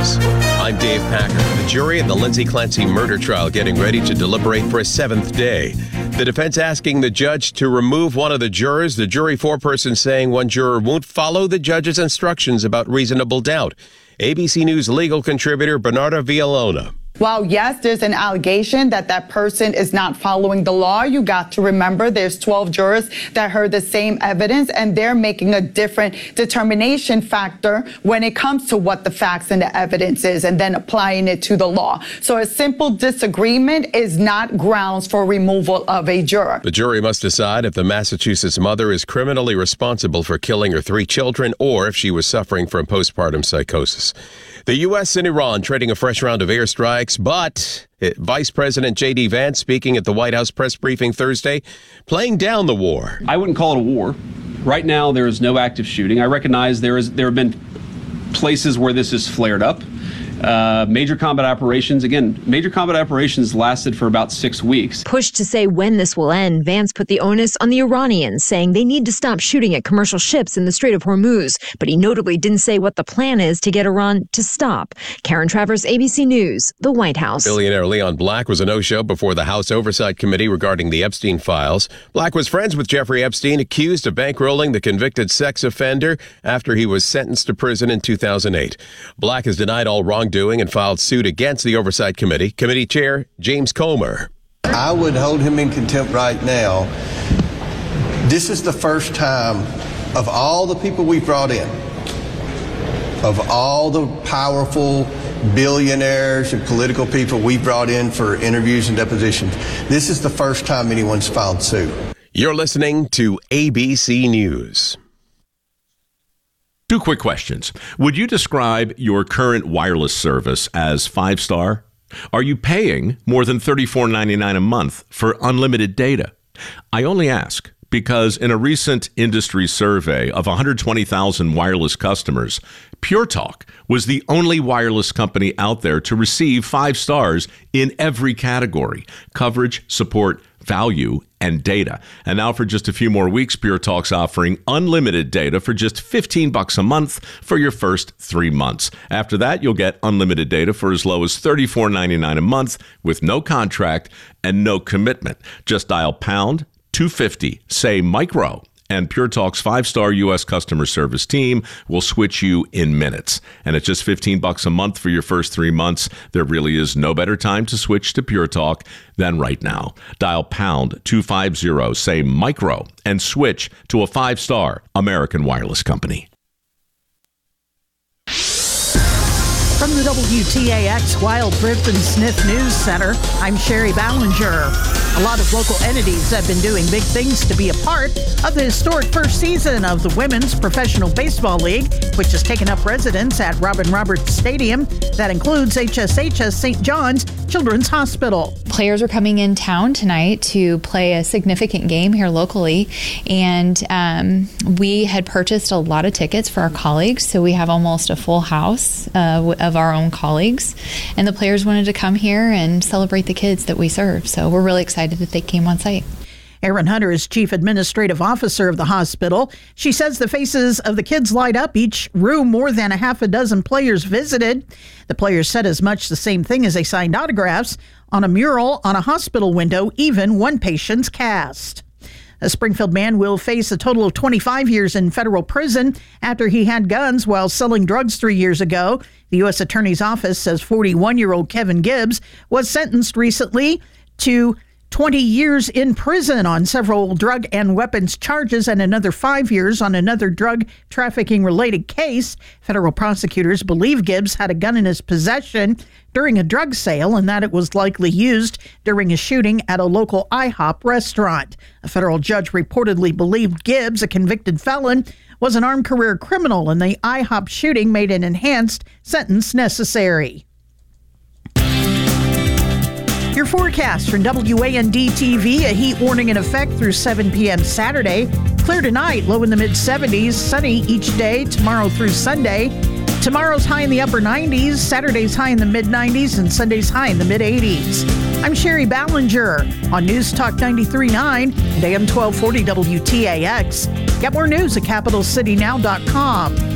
News. I'm Dave Packer. The jury in the Lindsay Clancy murder trial getting ready to deliberate for a seventh day. The defense asking the judge to remove one of the jurors. The jury foreperson saying one juror won't follow the judge's instructions about reasonable doubt. ABC News legal contributor Bernardo Villalona. While, yes, there's an allegation that that person is not following the law, you got to remember there's 12 jurors that heard the same evidence, and they're making a different determination factor when it comes to what the facts and the evidence is and then applying it to the law. So a simple disagreement is not grounds for removal of a juror. The jury must decide if the Massachusetts mother is criminally responsible for killing her 3 children or if she was suffering from postpartum psychosis. The U.S. and Iran trading a fresh round of airstrikes, but Vice President J.D. Vance speaking at the White House press briefing Thursday, playing down the war. I wouldn't call it a war. Right now, there is no active shooting. I recognize there have been places where this has flared up. Major combat operations lasted for about 6 weeks. Pushed to say when this will end, Vance put the onus on the Iranians, saying they need to stop shooting at commercial ships in the Strait of Hormuz. But he notably didn't say what the plan is to get Iran to stop. Karen Travers, ABC News, the White House. Billionaire Leon Black was a no-show before the House Oversight Committee regarding the Epstein files. Black was friends with Jeffrey Epstein, accused of bankrolling the convicted sex offender after he was sentenced to prison in 2008. Black has denied all wrongdoing and filed suit against the Oversight Committee. Committee Chair James Comer. I would hold him in contempt right now. This is the first time of all the people we brought in, of all the powerful billionaires and political people we brought in for interviews and depositions, this is the first time anyone's filed suit. You're listening to ABC News. 2 quick questions. Would you describe your current wireless service as 5-star? Are you paying more than $34.99 a month for unlimited data? I only ask because in a recent industry survey of 120,000 wireless customers, Pure Talk was the only wireless company out there to receive 5 stars in every category: coverage, support, value, and data. And now for just a few more weeks, Pure Talk's offering unlimited data for just $15 a month for your first 3 months. After that, you'll get unlimited data for as low as $34.99 a month with no contract and no commitment. Just dial pound 250, say micro, and Pure Talk's 5-star U.S. customer service team will switch you in minutes. And at just $15 a month for your first 3 months, there really is no better time to switch to Pure Talk than right now. Dial pound 250, say micro, and switch to a 5-star American wireless company. From the WTAX Wild Thrift and Sniff News Center, I'm Sherry Ballinger. A lot of local entities have been doing big things to be a part of the historic first season of the Women's Professional Baseball League, which has taken up residence at Robin Roberts Stadium. That includes HSHS St. John's Children's Hospital. Players are coming in town tonight to play a significant game here locally, and we had purchased a lot of tickets for our colleagues, so we have almost a full house of our own colleagues, and the players wanted to come here and celebrate the kids that we serve, so we're really excited that they came on site. Erin Hunter is Chief Administrative Officer of the hospital. She says the faces of the kids light up each room more than a half a dozen players visited. The players said as much the same thing as they signed autographs on a mural on a hospital window, even one patient's cast. A Springfield man will face a total of 25 years in federal prison after he had guns while selling drugs 3 years ago. The U.S. Attorney's Office says 41-year-old Kevin Gibbs was sentenced recently to 20 years in prison on several drug and weapons charges and another 5 years on another drug trafficking-related case. Federal prosecutors believe Gibbs had a gun in his possession during a drug sale and that it was likely used during a shooting at a local IHOP restaurant. A federal judge reportedly believed Gibbs, a convicted felon, was an armed career criminal, and the IHOP shooting made an enhanced sentence necessary. Your forecast from WAND-TV, a heat warning in effect through 7 p.m. Saturday. Clear tonight, low in the mid-70s, sunny each day, tomorrow through Sunday. Tomorrow's high in the upper 90s, Saturday's high in the mid-90s, and Sunday's high in the mid-80s. I'm Sherry Ballinger on News Talk 93.9 and AM 1240 WTAX. Get more news at CapitalCityNow.com.